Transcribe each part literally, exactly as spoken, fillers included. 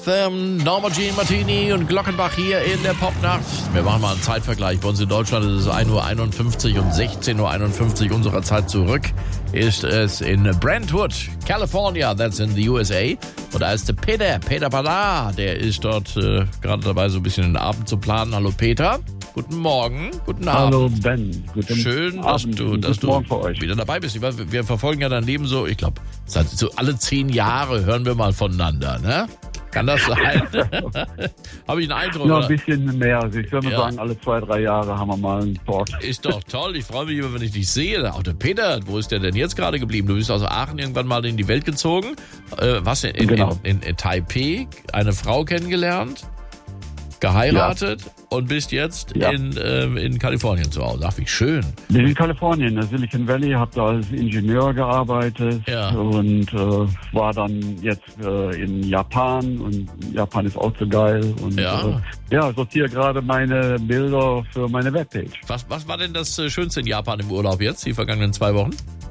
Anthem, Norma Jean Martini und Glockenbach hier in der Popnacht. Wir machen mal einen Zeitvergleich. Bei uns in Deutschland ist es ein Uhr einundfünfzig und sechzehn Uhr einundfünfzig unserer Zeit zurück. Ist es in Brentwood, California, that's in the U S A. Und da ist der Peter, Peter Ballard, der ist dort äh, gerade dabei, so ein bisschen den Abend zu planen. Hallo Peter, guten Morgen, guten Abend. Hallo Ben, guten Schön, dass Abend, du, dass du Morgen für euch. wieder dabei bist. Wir, wir verfolgen ja dein Leben so, ich glaube, so alle zehn Jahre hören wir mal voneinander, ne? Kann das sein? Habe ich einen Eindruck? Ja, oder? ein bisschen mehr. Also ich würde mal Ja. sagen, alle zwei, drei Jahre haben wir mal einen Talk. Ist doch toll. Ich freue mich immer, wenn ich dich sehe. Auch der Peter, wo ist der denn jetzt gerade geblieben? Du bist aus Aachen irgendwann mal in die Welt gezogen. Äh, was in, in, Genau. in, in, in Taipei, eine Frau kennengelernt, geheiratet und bist jetzt Ja. in, ähm, in Kalifornien zu Hause. Ach, wie schön. Bin in Kalifornien, in der Silicon Valley, habe da als Ingenieur gearbeitet Ja. und äh, war dann jetzt äh, in Japan und Japan ist auch so geil und Ja. äh, ja, sortiere gerade meine Bilder für meine Webpage. Was, was war denn das äh, Schönste in Japan im Urlaub jetzt, die vergangenen zwei Wochen?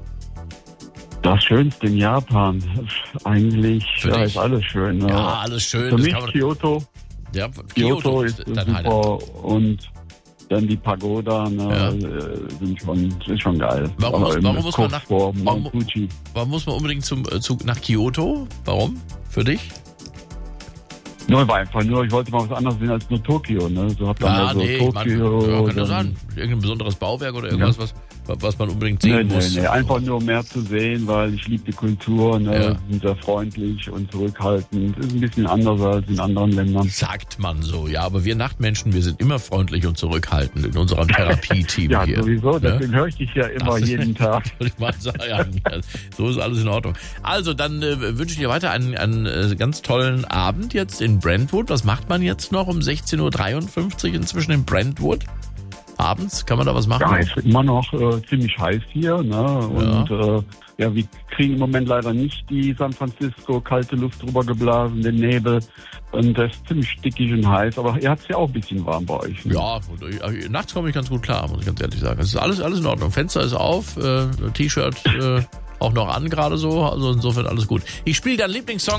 Das Schönste in Japan, eigentlich Für ja, dich? ist alles schön. Ne? Ja, alles schön. Für das mich kann man, Kyoto. ja, Kyoto ist dein Highlight. super und dann die Pagoda ne, Ja. äh, sind schon, ist schon geil. Warum muss- Aber warum im muss man kurz nach- vor warum- Mount Fuji. Warum muss man unbedingt zum äh, Zug nach Kyoto? Warum? Für dich? Nur war einfach nur, ich wollte mal was anderes sehen als nur Tokio. Ne? So hat man Ah, ja so nee, ich mein, Tokio. ja, kann ja dann- sein. Irgendein besonderes Bauwerk oder irgendwas, was, was man unbedingt sehen Nee, nee, muss. nee, einfach nur mehr zu sehen, weil ich liebe die Kultur, ne? Ja. Sind sehr freundlich und zurückhaltend. Ist ein bisschen anders als in anderen Ländern. Sagt man so, ja, aber wir Nachtmenschen, wir sind immer freundlich und zurückhaltend in unserem Therapieteam Ja, hier. sowieso, Ne? deswegen höre ich dich ja immer Das- jeden Tag. Würde ich mal sagen. Ja, so ist alles in Ordnung. Also, dann äh, wünsche ich dir weiter einen, einen äh, ganz tollen Abend jetzt in Brentwood. Was macht man jetzt noch um sechzehn Uhr dreiundfünfzig inzwischen in Brentwood? Abends, kann man da was machen? Ja, es ist immer noch äh, ziemlich heiß hier, ne? Und äh, ja, wir kriegen im Moment leider nicht die San Francisco kalte Luft drüber geblasen, den Nebel. Und das ist ziemlich stickig und heiß, aber ihr habt es ja auch ein bisschen warm bei euch. Ne? Ja, und, äh, nachts komme ich ganz gut klar, muss ich ganz ehrlich sagen. Es ist alles, alles in Ordnung. Fenster ist auf, äh, T-Shirt äh, auch noch an gerade so, also insofern alles gut. Ich spiele deinen Lieblingssong.